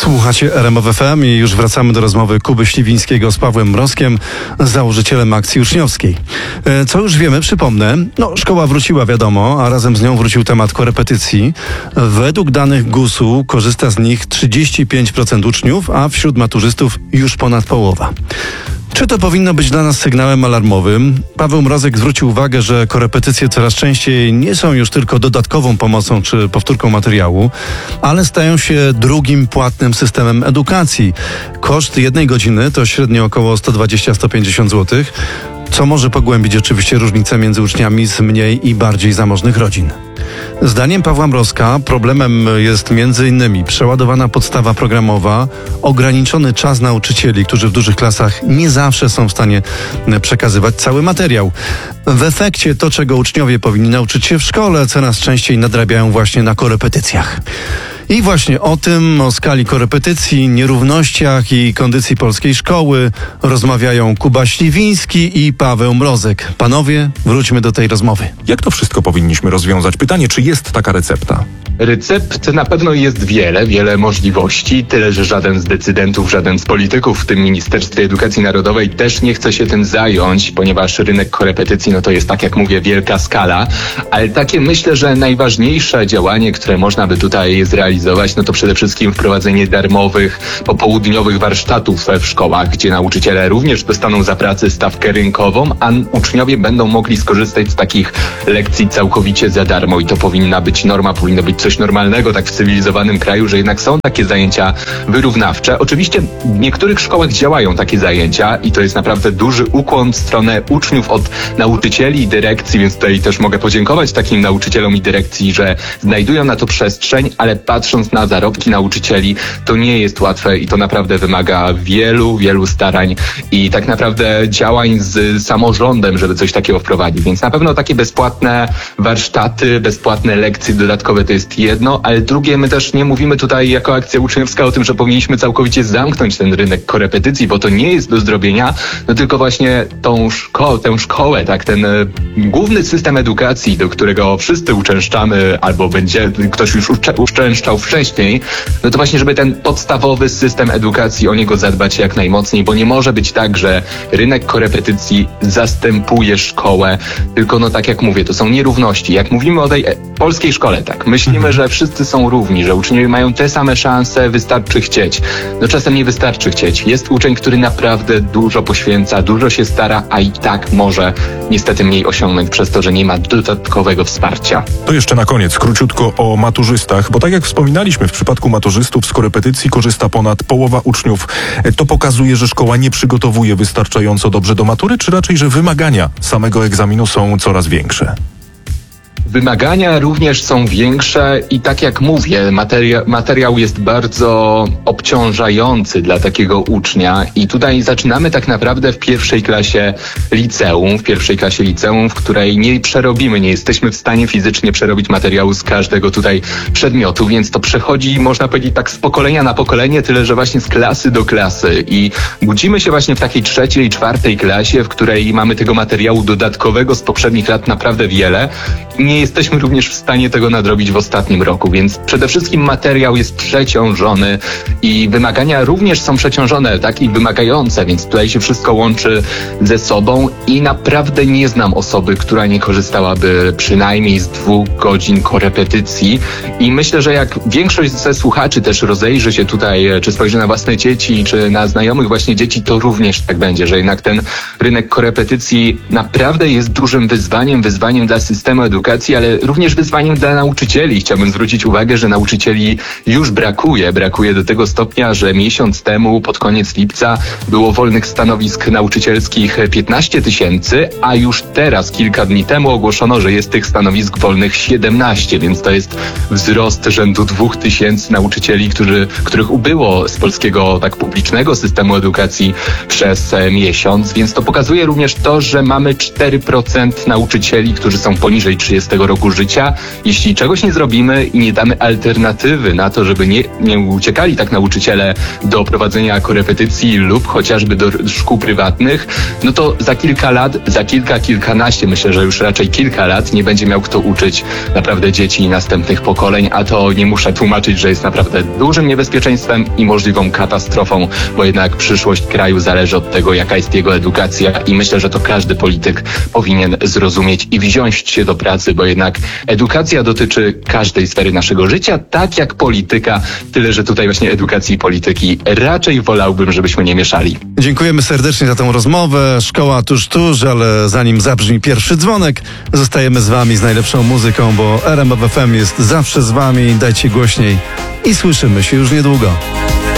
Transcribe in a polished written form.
Słuchacie RMF FM i już wracamy do rozmowy Kuby Śliwińskiego z Pawłem Mrozkiem, założycielem Akcji Uczniowskiej. Co już wiemy, przypomnę, szkoła wróciła, wiadomo, a razem z nią wrócił temat korepetycji. Według danych GUS-u korzysta z nich 35% uczniów, a wśród maturzystów już ponad połowa. Czy to powinno być dla nas sygnałem alarmowym? Paweł Mrozek zwrócił uwagę, że korepetycje coraz częściej nie są już tylko dodatkową pomocą czy powtórką materiału, ale stają się drugim płatnym systemem edukacji. Koszt jednej godziny to średnio około 120-150 zł, co może pogłębić oczywiście różnice między uczniami z mniej i bardziej zamożnych rodzin. Zdaniem Pawła Mrozka problemem jest m.in. przeładowana podstawa programowa, ograniczony czas nauczycieli, którzy w dużych klasach nie zawsze są w stanie przekazywać cały materiał. W efekcie to, czego uczniowie powinni nauczyć się w szkole, coraz częściej nadrabiają właśnie na korepetycjach. I właśnie o tym, o skali korepetycji, nierównościach i kondycji polskiej szkoły rozmawiają Kuba Śliwiński i Paweł Mrozek. Panowie, wróćmy do tej rozmowy. Jak to wszystko powinniśmy rozwiązać? Pytanie, czy jest taka recepta? Recept na pewno jest wiele możliwości, tyle że żaden z decydentów, żaden z polityków w tym Ministerstwie Edukacji Narodowej też nie chce się tym zająć, ponieważ rynek korepetycji to jest, tak jak mówię, wielka skala, ale takie myślę, że najważniejsze działanie, które można by tutaj zrealizować, to przede wszystkim wprowadzenie darmowych, popołudniowych warsztatów w szkołach, gdzie nauczyciele również dostaną za pracę stawkę rynkową, a uczniowie będą mogli skorzystać z takich lekcji całkowicie za darmo i to powinna być norma, powinno być coś normalnego, tak w cywilizowanym kraju, że jednak są takie zajęcia wyrównawcze. Oczywiście w niektórych szkołach działają takie zajęcia i to jest naprawdę duży ukłon w stronę uczniów od nauczycieli i dyrekcji, więc tutaj też mogę podziękować takim nauczycielom i dyrekcji, że znajdują na to przestrzeń, ale patrząc na zarobki nauczycieli, to nie jest łatwe i to naprawdę wymaga wielu starań i tak naprawdę działań z samorządem, żeby coś takiego wprowadzić. Więc na pewno takie bezpłatne warsztaty, bezpłatne lekcje dodatkowe to jest jedno, ale drugie, my też nie mówimy tutaj jako akcja uczniowska o tym, że powinniśmy całkowicie zamknąć ten rynek korepetycji, bo to nie jest do zrobienia, tylko właśnie tę szkołę, tak, ten główny system edukacji, do którego wszyscy uczęszczamy, albo ktoś już uczęszczał wcześniej, to właśnie, żeby ten podstawowy system edukacji, o niego zadbać jak najmocniej, bo nie może być tak, że rynek korepetycji zastępuje szkołę, tylko tak jak mówię, to są nierówności. Jak mówimy o tej polskiej szkole, tak, myślimy, że wszyscy są równi, że uczniowie mają te same szanse, wystarczy chcieć. Czasem nie wystarczy chcieć. Jest uczeń, który naprawdę dużo poświęca, dużo się stara, a i tak może niestety mniej osiągnąć przez to, że nie ma dodatkowego wsparcia. To jeszcze na koniec, króciutko o maturzystach, bo tak jak wspominaliśmy, w przypadku maturzystów z korepetycji korzysta ponad połowa uczniów. To pokazuje, że szkoła nie przygotowuje wystarczająco dobrze do matury, czy raczej, że wymagania samego egzaminu są coraz większe? Wymagania również są większe i tak jak mówię, materiał jest bardzo obciążający dla takiego ucznia i tutaj zaczynamy tak naprawdę w pierwszej klasie liceum, w której nie jesteśmy w stanie fizycznie przerobić materiału z każdego tutaj przedmiotu, więc to przechodzi, można powiedzieć, tak z pokolenia na pokolenie, tyle że właśnie z klasy do klasy i budzimy się właśnie w takiej 3., 4. klasie, w której mamy tego materiału dodatkowego z poprzednich lat naprawdę wiele. Nie jesteśmy również w stanie tego nadrobić w ostatnim roku, więc przede wszystkim materiał jest przeciążony i wymagania również są przeciążone, tak, i wymagające, więc tutaj się wszystko łączy ze sobą i naprawdę nie znam osoby, która nie korzystałaby przynajmniej z 2 godzin korepetycji i myślę, że jak większość ze słuchaczy też rozejrzy się tutaj, czy spojrzy na własne dzieci, czy na znajomych właśnie dzieci, to również tak będzie, że jednak ten rynek korepetycji naprawdę jest dużym wyzwaniem dla systemu edukacji, ale również wyzwaniem dla nauczycieli. Chciałbym zwrócić uwagę, że nauczycieli już brakuje do tego stopnia, że miesiąc temu, pod koniec lipca, było wolnych stanowisk nauczycielskich 15 000, a już teraz, kilka dni temu ogłoszono, że jest tych stanowisk wolnych 17, więc to jest wzrost rzędu 2000 nauczycieli, których ubyło z polskiego tak publicznego systemu edukacji przez miesiąc, więc to pokazuje również to, że mamy 4% nauczycieli, którzy są poniżej 30 roku życia. Jeśli czegoś nie zrobimy i nie damy alternatywy na to, żeby nie uciekali tak nauczyciele do prowadzenia korepetycji lub chociażby do szkół prywatnych, no to za kilka lat, kilkanaście, myślę, że już raczej kilka lat nie będzie miał kto uczyć naprawdę dzieci następnych pokoleń, a to nie muszę tłumaczyć, że jest naprawdę dużym niebezpieczeństwem i możliwą katastrofą, bo jednak przyszłość kraju zależy od tego, jaka jest jego edukacja i myślę, że to każdy polityk powinien zrozumieć i wziąć się do pracy, bo jednak edukacja dotyczy każdej sfery naszego życia, tak jak polityka, tyle, że tutaj właśnie edukacji i polityki raczej wolałbym, żebyśmy nie mieszali. Dziękujemy serdecznie za tą rozmowę. Szkoła tuż, ale zanim zabrzmi pierwszy dzwonek, zostajemy z wami z najlepszą muzyką, bo RMF FM jest zawsze z wami. Dajcie głośniej i słyszymy się już niedługo.